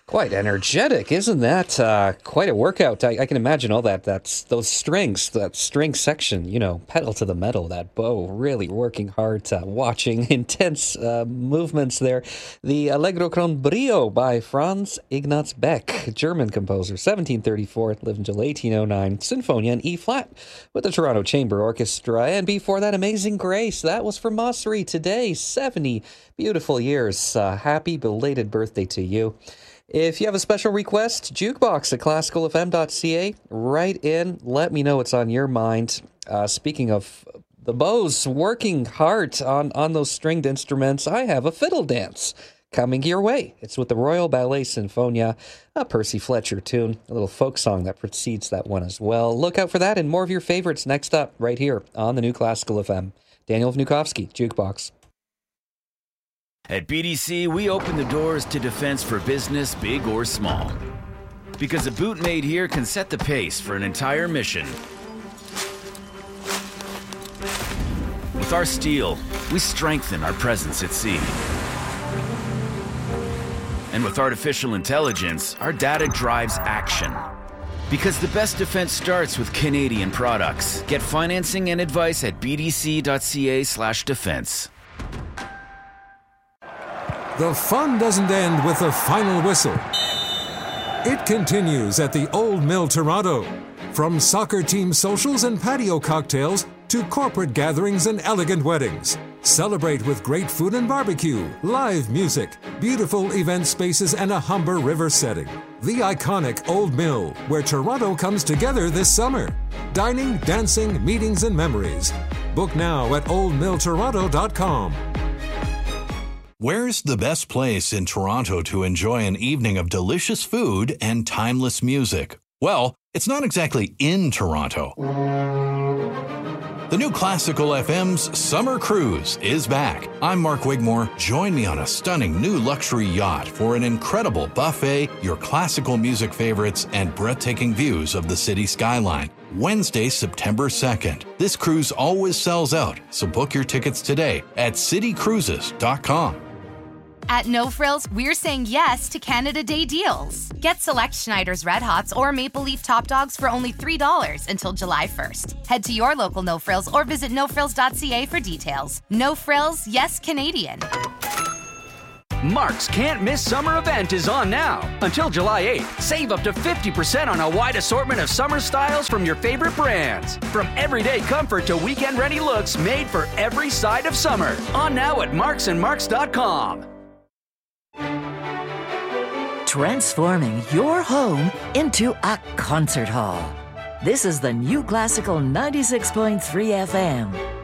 Quite energetic, isn't that? Quite a workout. I can imagine all that. That's those strings, that string section, pedal to the metal, that bow, really working hard, watching intense movements there. The Allegro con Brio by Franz Ignaz Beck, German composer, 1734, lived until 1809, Sinfonia in E-flat with the Toronto Chamber Orchestra. And before that, Amazing Grace, that was from Masri today, 70 beautiful years. Happy belated birthday to you. If you have a special request, jukebox at classicalfm.ca. Write in. Let me know what's on your mind. Speaking of the bows working hard on those stringed instruments, I have a fiddle dance coming your way. It's with the Royal Ballet Sinfonia, a Percy Fletcher tune, a little folk song that precedes that one as well. Look out for that and more of your favorites next up right here on the New Classical FM. Daniel Vnukovsky, Jukebox. At BDC, we open the doors to defense for business, big or small. Because a boot made here can set the pace for an entire mission. With our steel, we strengthen our presence at sea. And with artificial intelligence, our data drives action. Because the best defense starts with Canadian products. Get financing and advice at bdc.ca/defense. The fun doesn't end with the final whistle. It continues at the Old Mill Toronto. From soccer team socials and patio cocktails to corporate gatherings and elegant weddings. Celebrate with great food and barbecue, live music, beautiful event spaces, and a Humber River setting. The iconic Old Mill, where Toronto comes together this summer. Dining, dancing, meetings, and memories. Book now at oldmilltoronto.com. Where's the best place in Toronto to enjoy an evening of delicious food and timeless music? Well, it's not exactly in Toronto. The New Classical FM's Summer Cruise is back. I'm Mark Wigmore. Join me on a stunning new luxury yacht for an incredible buffet, your classical music favorites, and breathtaking views of the city skyline. Wednesday, September 2nd. This cruise always sells out, so book your tickets today at citycruises.com. At No Frills, we're saying yes to Canada Day deals. Get select Schneider's Red Hots or Maple Leaf Top Dogs for only $3 until July 1st. Head to your local No Frills or visit nofrills.ca for details. No Frills, yes Canadian. Mark's Can't Miss Summer event is on now. Until July 8th, save up to 50% on a wide assortment of summer styles from your favorite brands. From everyday comfort to weekend-ready looks made for every side of summer. On now at marksandmarks.com. Transforming your home into a concert hall. This is the New Classical 96.3 FM.